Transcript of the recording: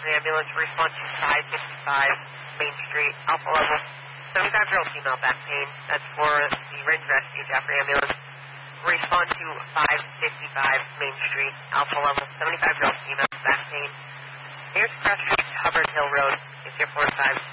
Joffrey ambulance, respond to 555 Main Street, Alpha level 75-year-old female back pain. That's for the Ridge Rescue Joffrey ambulance. Respond to 555 Main Street, Alpha level 75-year-old female back pain. Here's Cross Street, Hubbard Hill Road. It's your 45.